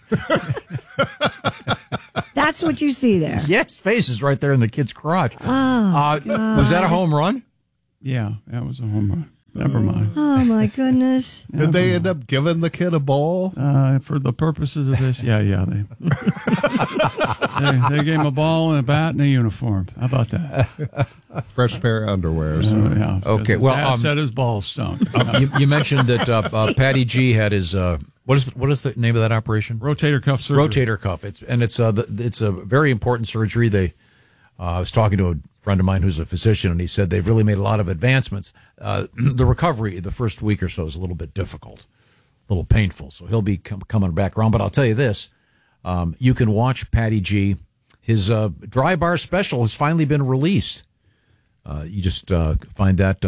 That's what you see there. Yes, face is right there in the kid's crotch. Oh, was that a home run? Yeah, that was a home run. Never mind. Oh, my goodness. Did they end up giving the kid a ball? For the purposes of this, yeah. They gave him a ball and a bat and a uniform. How about that? Fresh pair of underwear. So. Yeah. Okay, well, Dad said his balls stunk. You mentioned that Patty G had his what is the name of that operation? Rotator cuff surgery. Rotator cuff. It's a very important surgery. I was talking to a friend of mine who's a physician, and he said they've really made a lot of advancements. The recovery the first week or so is a little bit difficult, a little painful. So he'll be coming back around. But I'll tell you this: you can watch Patty G. His dry bar special has finally been released. You just find that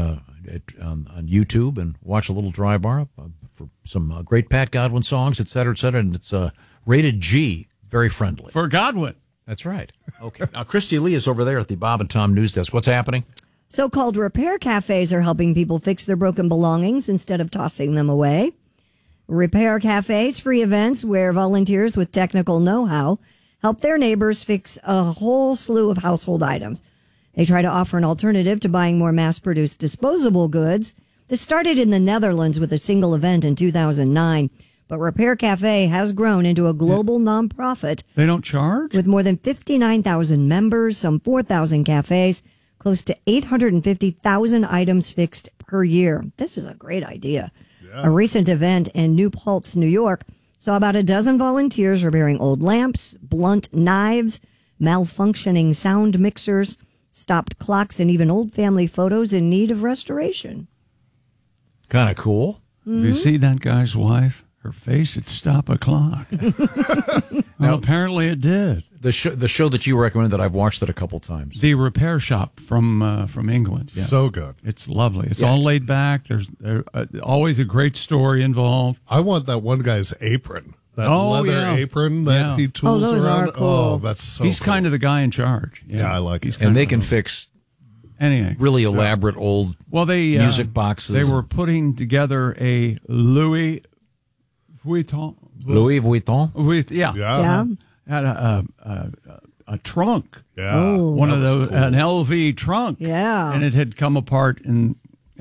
on YouTube and watch a little dry bar for some great Pat Godwin songs, et cetera, and it's rated G, very friendly. For Godwin. That's right. Okay. Now, Christy Lee is over there at the Bob and Tom News Desk. What's happening? So-called repair cafes are helping people fix their broken belongings instead of tossing them away. Repair cafes, free events where volunteers with technical know-how help their neighbors fix a whole slew of household items. They try to offer an alternative to buying more mass-produced disposable goods. This started in the Netherlands with a single event in 2009. But Repair Cafe has grown into a global nonprofit. They don't charge? With more than 59,000 members, some 4,000 cafes, close to 850,000 items fixed per year. This is a great idea. Yeah. A recent event in New Paltz, New York, saw about a dozen volunteers repairing old lamps, blunt knives, malfunctioning sound mixers, stopped clocks, and even old family photos in need of restoration. Kind of cool. Mm-hmm. Have you seen that guy's wife? Her face would stop a clock. Well, apparently it did. The show that you recommended that I've watched it a couple times. The Repair Shop from England. Yes. So good. It's lovely. It's all laid back. There's always a great story involved. I want that one guy's apron. That leather apron that he tools those around. Are cool. Oh, that's so He's cool. kind of the guy in charge. Yeah, I like it. And they can fix anything. Really elaborate old music boxes. They were putting together a Louis Vuitton. Yeah. Had a trunk. Yeah. Oh, one of those, cool. An LV trunk. Yeah. And it had come apart and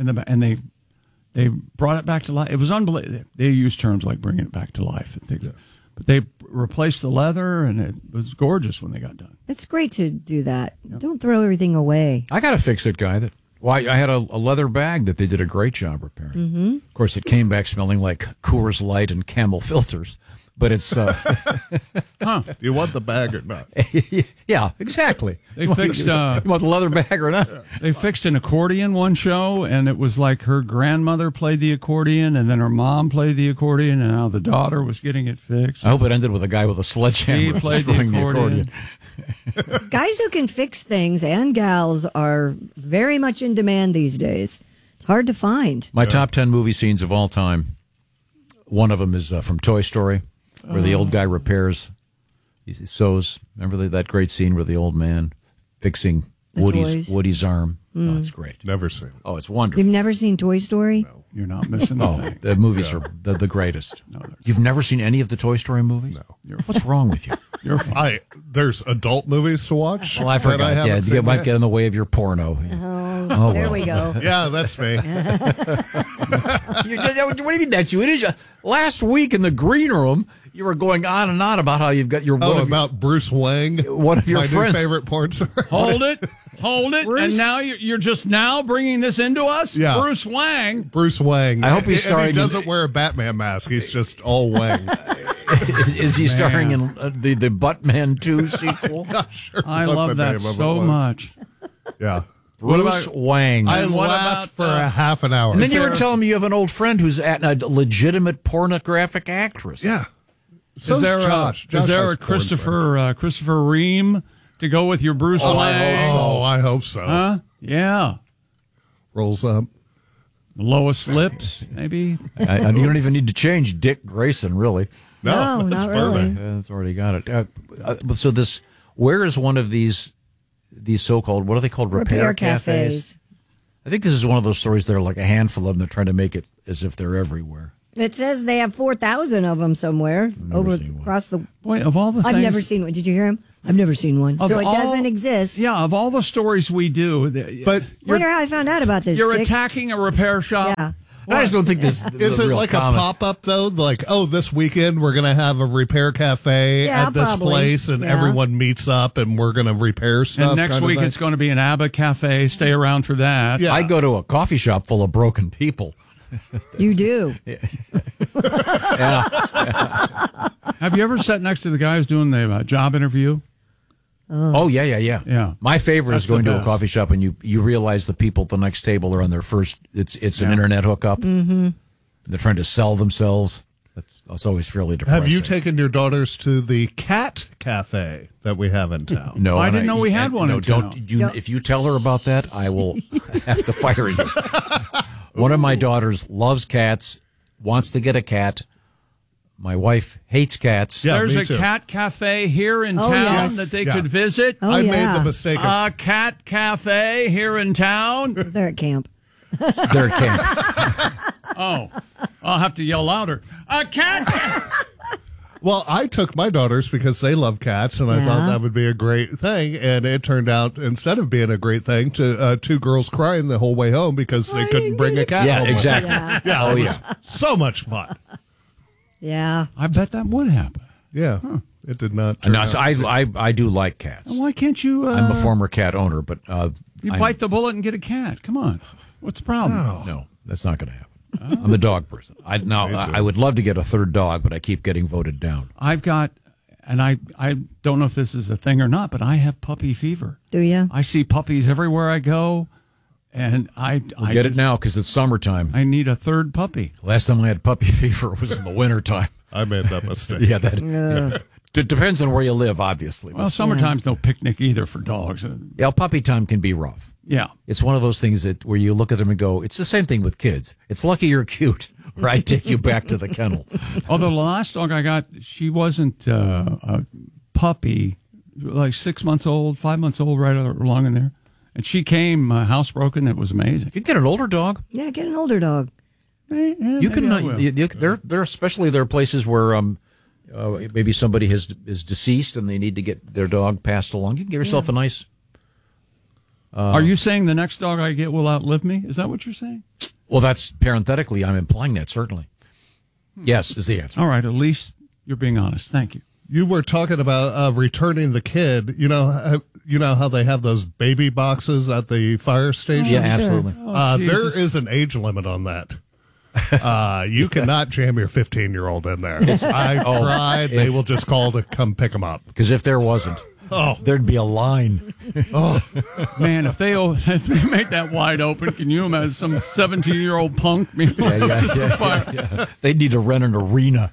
they brought it back to life. It was unbelievable. They use terms like bringing it back to life. Yes. But they replaced the leather, and it was gorgeous when they got done. It's great to do that. Yep. Don't throw everything away. I got to fix it, guy. I had a leather bag that they did a great job repairing. Mm-hmm. Of course, it came back smelling like Coors Light and Camel filters. But it's... You want the bag or not? Yeah, exactly. They fixed... you want the leather bag or not? They fixed an accordion one show, and it was like her grandmother played the accordion, and then her mom played the accordion, and now the daughter was getting it fixed. I hope it ended with a guy with a sledgehammer He played the accordion. Guys who can fix things and gals are very much in demand these days. It's hard to find. My top 10 movie scenes of all time. One of them is from Toy Story, where the old guy repairs, he sews. Remember that great scene where the old man fixing Woody's arm? Oh, it's great. Never seen it. Oh, it's wonderful. You've never seen Toy Story? No. You're not missing anything. The movies are the greatest. No, you've never seen any of the Toy Story movies? No. What's wrong with you? You're fine. There's adult movies to watch. Well, I forgot. You might get in the way of your porno. Oh, there we go. Yeah, that's me. What do you mean that's you? It is last week in the green room. You were going on and on about how you've got your about Bruce Wang, one of your my friends' new favorite porn star. Hold it, and now you're just now bringing this into us. Yeah, Bruce Wang. Bruce Wang. I hope he's starring. He doesn't wear a Batman mask. He's just all Wang. Is he starring in the Buttman 2 sequel? Sure, I love that so much. Yeah. Bruce Wang. I laughed for a half an hour. And then you were telling me you have an old friend who's a legitimate pornographic actress. Yeah. So is there a Christopher Ream to go with your Bruce Wang? I hope so. Huh? Yeah. Rolls up. Lois Lips, maybe? You don't even need to change Dick Grayson, really. No, not really. It's already got it. So where is one of these these so-called, what are they called? Repair cafes. I think this is one of those stories that are like a handful of them. They're trying to make it as if they're everywhere. It says they have 4,000 of them somewhere across the. Boy, of all the things, I've never seen one. Did you hear him? I've never seen one. So it doesn't exist. Yeah, of all the stories we do, but wonder how I found out about this. You're Chick. attacking a repair shop. Yeah. I just don't think this is it like common. a pop-up though, like, oh, this weekend we're going to have a repair cafe at this place, and everyone meets up and we're going to repair stuff. And next week it's going to be an ABBA cafe. Stay around for that. Yeah. I go to a coffee shop full of broken people. You do. Have you ever sat next to the guy who's doing the job interview? Oh, yeah. My favorite is going to a coffee shop and you realize the people at the next table are on their first, it's an internet hookup. Mm-hmm. They're trying to sell themselves. That's always fairly depressing. Have you taken your daughters to the cat cafe that we have in town? No. I didn't know we had one in town. If you tell her about that, I will have to fire you. One of my daughters loves cats, wants to get a cat. My wife hates cats. Yeah, there's a cat cafe here in town that they could visit. I made the mistake of a cat cafe here in town. They're at camp. They're at camp. Oh, I'll have to yell louder. A cat. Well, I took my daughters because they love cats, and I thought that would be a great thing. And it turned out, instead of being a great thing, to two girls crying the whole way home because they couldn't bring a cat. Yeah, home exactly. Yeah, it was so much fun. Yeah, I bet that would happen. Yeah, it did not. Turn out. I do like cats. Why can't you? I'm a former cat owner, but you bite the bullet and get a cat. Come on, what's the problem? No, that's not going to happen. I'm a dog person. I would love to get a third dog, but I keep getting voted down. I've got, and I don't know if this is a thing or not, but I have puppy fever. Do you? I see puppies everywhere I go, and I get it now because it's summertime. I need a third puppy. Last time I had puppy fever was in the wintertime. I made that mistake. It depends on where you live, obviously. Well, summertime's no picnic either for dogs. Yeah, puppy time can be rough. Yeah. It's one of those things where you look at them and go, it's the same thing with kids. It's lucky you're cute, or I'd take you back to the kennel. Although the last dog I got, she wasn't a puppy, like 6 months old, 5 months old, right along in there. And she came housebroken. It was amazing. You can get an older dog. Yeah, get an older dog. You can. There especially there are places where maybe somebody is deceased and they need to get their dog passed along. You can get yourself a nice. Are you saying the next dog I get will outlive me? Is that what you're saying? Well, that's parenthetically. I'm implying that certainly. Yes, is the answer. All right. At least you're being honest. Thank you. You were talking about returning the kid. You know how they have those baby boxes at the fire station? Yeah, absolutely. There is an age limit on that. You cannot jam your 15-year-old in there. I tried. They will just call to come pick them up. Because if there wasn't, there'd be a line. Man, if they make that wide open, can you imagine some 17-year-old punk? Yeah. They need to rent an arena.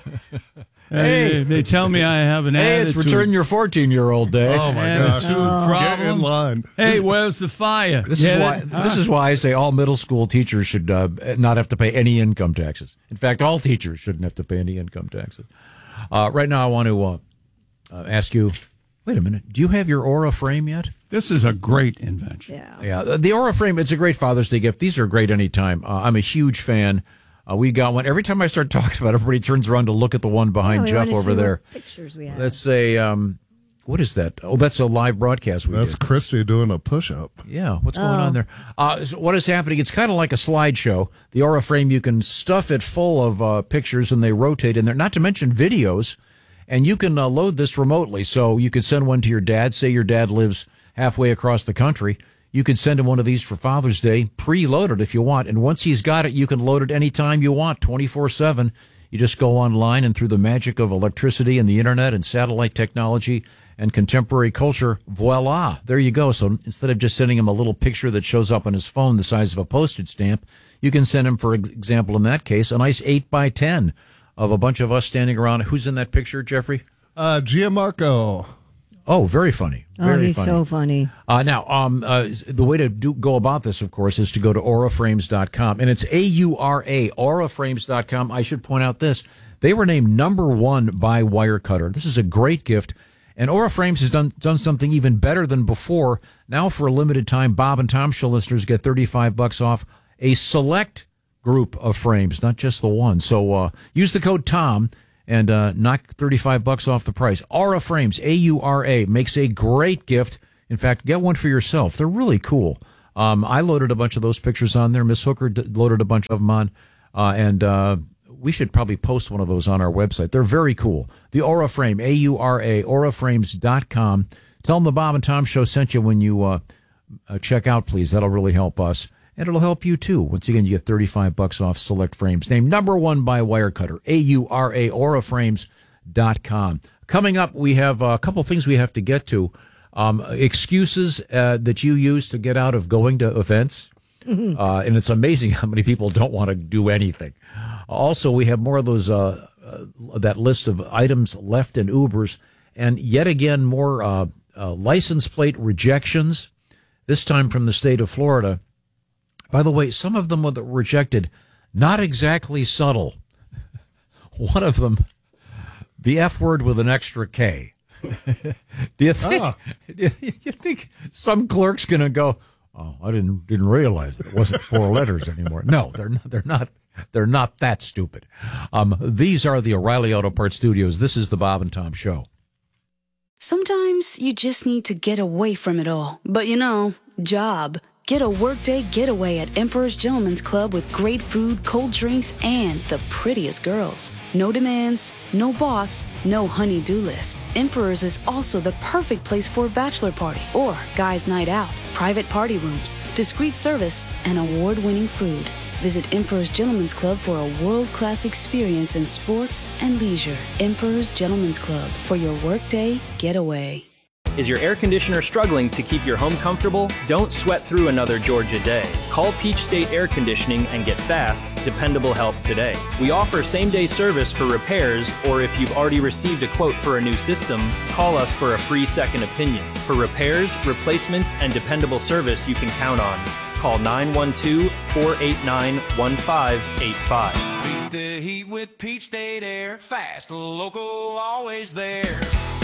Hey, they tell me I have an attitude. It's return your 14-year-old day. Oh, my gosh. Get in line. Hey, where's the fire? This is why I say all middle school teachers should not have to pay any income taxes. In fact, all teachers shouldn't have to pay any income taxes. Right now, I want to ask you, wait a minute, do you have your Aura frame yet? This is a great invention. Yeah, the Aura frame, it's a great Father's Day gift. These are great anytime. I'm a huge fan. We got one. Every time I start talking about it, everybody turns around to look at the one behind Jeff over there. Pictures we have. That's a, what is that? Oh, that's a live broadcast. That's Christy doing a push-up. Yeah, what's going on there? So what is happening? It's kind of like a slideshow. The Aura frame, you can stuff it full of pictures, and they rotate in there, not to mention videos. And you can load this remotely. So you could send one to your dad. Say your dad lives halfway across the country. You could send him one of these for Father's Day, preloaded if you want. And once he's got it, you can load it anytime you want, 24/7. You just go online, and through the magic of electricity and the internet and satellite technology and contemporary culture, voila, there you go. So instead of just sending him a little picture that shows up on his phone the size of a postage stamp, you can send him, for example, in that case, a nice 8x10 of a bunch of us standing around. Who's in that picture, Jeffrey? Gianmarco. Oh, very funny. Very he's funny. so funny. Now, the way to go about this, of course, is to go to auraframes.com. And it's AURA, auraframes.com. I should point out this. They were named #1 by Wirecutter. This is a great gift. And Aura Frames has done something even better than before. Now, for a limited time, Bob and Tom Show listeners get $35 off a select group of frames, not just the one. So use the code TOM and knock $35 off the price. Aura Frames, A-U-R-A, makes a great gift. In fact, get one for yourself. They're really cool. I loaded a bunch of those pictures on there. Miss Hooker loaded a bunch of them on. And we should probably post one of those on our website. They're very cool. The Aura Frame, A-U-R-A, auraframes.com. Tell them the Bob and Tom Show sent you when you check out, please. That'll really help us. And it'll help you, too. Once again, you get $35 off select frames. Named #1 by Wirecutter, A-U-R-A, auraframes.com. Coming up, we have a couple things we have to get to. Excuses that you use to get out of going to events. And it's amazing how many people don't want to do anything. Also, we have more of those, that list of items left in Ubers. And yet again, more license plate rejections, this time from the state of Florida. By the way, some of them were rejected, not exactly subtle. One of them, the F word with an extra K. Do you think some clerk's going to go, oh, I didn't realize it wasn't 4 letters anymore? No, they're not that stupid. These are the O'Reilly Auto Parts Studios. This is the Bob and Tom Show. Sometimes you just need to get away from it all. But job. Get a workday getaway at Emperor's Gentlemen's Club with great food, cold drinks, and the prettiest girls. No demands, no boss, no honey-do list. Emperor's is also the perfect place for a bachelor party or guys' night out. Private party rooms, discreet service, and award-winning food. Visit Emperor's Gentlemen's Club for a world-class experience in sports and leisure. Emperor's Gentlemen's Club for your workday getaway. Is your air conditioner struggling to keep your home comfortable? Don't sweat through another Georgia day. Call Peach State Air Conditioning and get fast, dependable help today. We offer same-day service for repairs, or if you've already received a quote for a new system, call us for a free second opinion. For repairs, replacements, and dependable service you can count on. Call 912-489-1585. Beat the heat with Peach State Air. Fast, local, always there.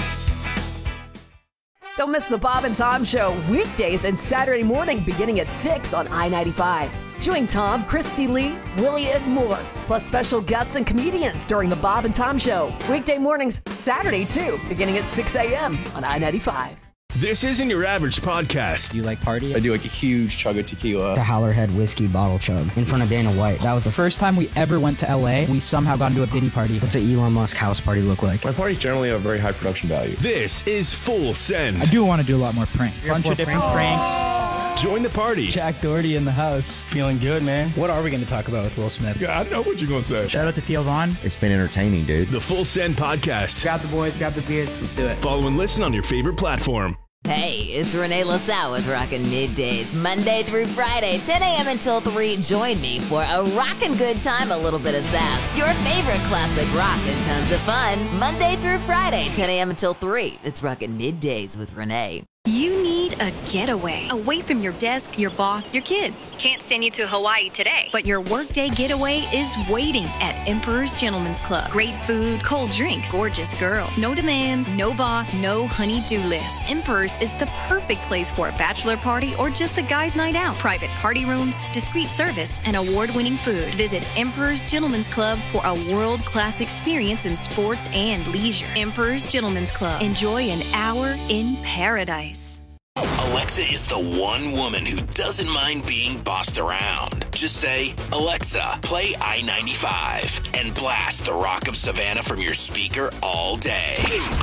Don't miss the Bob and Tom Show weekdays and Saturday morning beginning at 6 on I-95. Join Tom, Christy Lee, Willie, and more, plus special guests and comedians during the Bob and Tom Show. Weekday mornings, Saturday too, beginning at 6 a.m. on I-95. This isn't your average podcast. Do you like party? I do like a huge chug of tequila. The Howlerhead whiskey bottle chug in front of Dana White. That was the first time we ever went to LA. We somehow got into a Diddy party. What's an Elon Musk house party look like? My parties generally have very high production value. This is Full Send. I do want to do a lot more pranks. Bunch of different pranks. Join the party. Jack Doherty in the house. Feeling good, man. What are we going to talk about with Will Smith? Yeah, I know what you're going to say. Shout out to Theo Vaughn. It's been entertaining, dude. The Full Send Podcast. Grab the boys, grab the beers. Let's do it. Follow and listen on your favorite platform. Hey, it's Renee LaSalle with Rockin' Middays, Monday through Friday, 10 a.m. until 3. Join me for a rockin' good time, a little bit of sass, your favorite classic rock, and tons of fun. Monday through Friday, 10 a.m. until 3. It's Rockin' Middays with Renee. You need a getaway away from your desk, your boss, your kids. Can't send you to Hawaii today, but your workday getaway is waiting at Emperor's Gentlemen's Club. Great food, cold drinks, gorgeous girls. No demands, no boss, no honey-do list. Emperor's is the perfect place for a bachelor party or just a guy's night out. Private party rooms, discreet service, and award-winning food. Visit Emperor's Gentlemen's Club for a world-class experience in sports and leisure. Emperor's Gentlemen's Club. Enjoy an hour in paradise. Alexa is the one woman who doesn't mind being bossed around. Just say, Alexa, play I-95 and blast the Rock of Savannah from your speaker all day.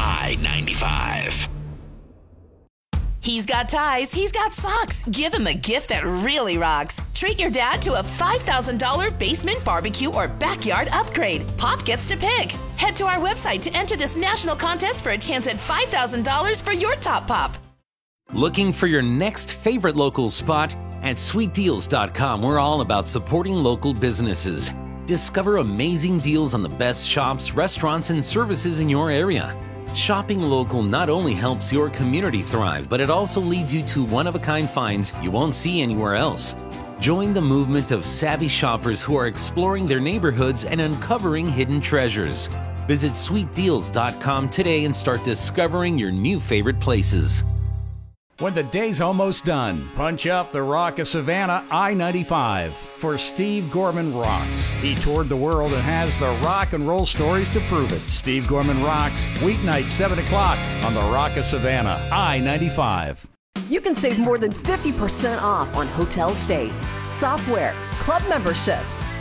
I-95. He's got ties, he's got socks. Give him a gift that really rocks. Treat your dad to a $5,000 basement barbecue or backyard upgrade. Pop gets to pick. Head to our website to enter this national contest for a chance at $5,000 for your top pop. Looking for your next favorite local spot? At sweetdeals.com, we're all about supporting local businesses. Discover amazing deals on the best shops, restaurants, and services in your area. Shopping local not only helps your community thrive, but it also leads you to one-of-a-kind finds you won't see anywhere else. Join the movement of savvy shoppers who are exploring their neighborhoods and uncovering hidden treasures. Visit sweetdeals.com today and start discovering your new favorite places. When the day's almost done, punch up the Rock of Savannah I-95 for Steve Gorman Rocks. He toured the world and has the rock and roll stories to prove it. Steve Gorman Rocks, weeknight 7 o'clock on the Rock of Savannah I-95. You can save more than 50% off on hotel stays, software, club memberships,